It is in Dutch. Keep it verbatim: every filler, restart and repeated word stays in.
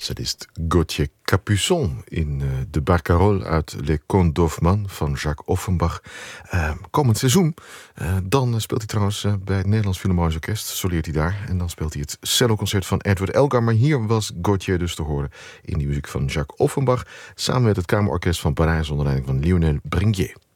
Cellist Gauthier Capuçon in uh, de Barcarolle uit Les Contes d'Hoffmann van Jacques Offenbach. Uh, komend seizoen, uh, dan speelt hij trouwens uh, bij het Nederlands Philharmonisch Orkest, soleert hij daar. En dan speelt hij het celloconcert van Edward Elgar. Maar hier was Gauthier dus te horen in die muziek van Jacques Offenbach, samen met het Kamerorkest van Parijs onder leiding van Lionel Bringuier.